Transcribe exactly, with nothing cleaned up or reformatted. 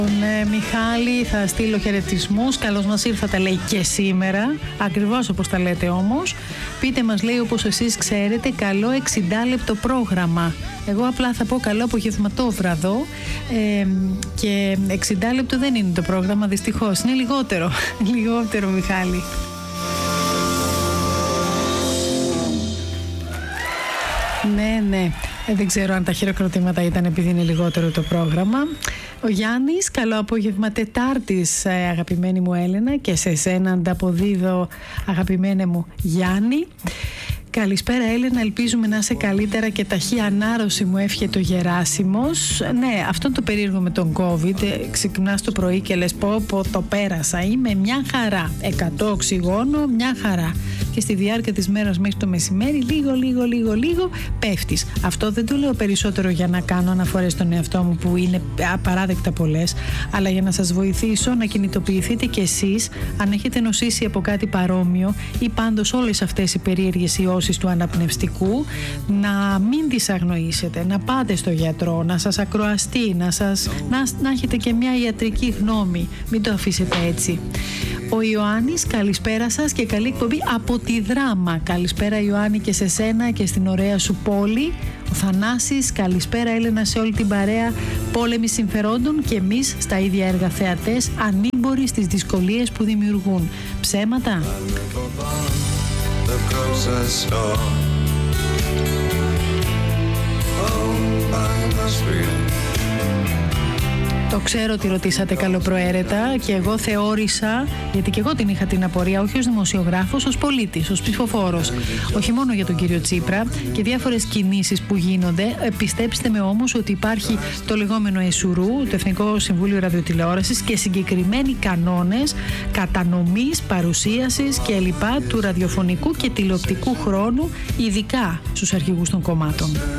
Ναι, Μιχάλη, θα στείλω χαιρετισμούς. Καλώς μας ήρθατε, λέει, και σήμερα. Ακριβώς όπως τα λέτε όμως. Πείτε μας, λέει, όπως εσείς ξέρετε, καλό εξήντα λεπτό πρόγραμμα. Εγώ απλά θα πω καλό απογευματόβραδο. Ε, και εξήντα λεπτό δεν είναι το πρόγραμμα, δυστυχώς. Είναι λιγότερο. Λιγότερο, Μιχάλη. Ναι, ναι. Ε, δεν ξέρω αν τα χειροκροτήματα ήταν επειδή είναι λιγότερο το πρόγραμμα. Ο Γιάννης, καλό απόγευμα Τετάρτης, ε, αγαπημένη μου Έλενα, και σε εσένα ανταποδίδω, αγαπημένε μου Γιάννη. Καλησπέρα Έλενα, ελπίζουμε να είσαι καλύτερα και ταχύ ανάρρωση, μου εύχεται ο Γεράσιμος. Ναι, αυτό το περίεργο με τον COVID, ε, ξυπνάς το πρωί και λες πω πω το πέρασα, είμαι μια χαρά, εκατό οξυγόνο, μια χαρά. Και στη διάρκεια της μέρας μέχρι το μεσημέρι λίγο λίγο λίγο λίγο πέφτεις. Αυτό δεν το λέω περισσότερο για να κάνω αναφορές στον εαυτό μου που είναι απαράδεκτα πολλές, αλλά για να σας βοηθήσω να κινητοποιηθείτε κι εσείς αν έχετε νοσήσει από κάτι παρόμοιο ή πάντως όλες αυτές οι περίεργες ιώσεις του αναπνευστικού, να μην τις αγνοήσετε, να πάτε στο γιατρό, να σας ακροαστεί, να, σας, να, να έχετε και μια ιατρική γνώμη, μην το αφήσετε έτσι. Ο Ιωάννης, καλησπέρα σας και καλή εκπομπή από τη Δράμα. Καλησπέρα Ιωάννη και σε σένα και στην ωραία σου πόλη. Ο Θανάσης, καλησπέρα Έλενα σε όλη την παρέα. Πόλεμοι συμφερόντων και εμείς στα ίδια έργα θεατές, ανήμποροι στις δυσκολίες που δημιουργούν. Ψέματα. Το ξέρω ότι ρωτήσατε καλοπροαίρετα και εγώ θεώρησα, γιατί και εγώ την είχα την απορία, όχι ως δημοσιογράφος, ως πολίτης, ως ψηφοφόρος. Όχι μόνο για τον κύριο Τσίπρα και διάφορες κινήσεις που γίνονται. Πιστέψτε με όμως ότι υπάρχει το λεγόμενο ΕΣΟΥΡΟΥ, το Εθνικό Συμβούλιο Ραδιοτηλεόρασης, και συγκεκριμένοι κανόνες κατανομής, παρουσίασης κλπ. Του ραδιοφωνικού και τηλεοπτικού χρόνου, ειδικά στους αρχηγούς των κομμάτων.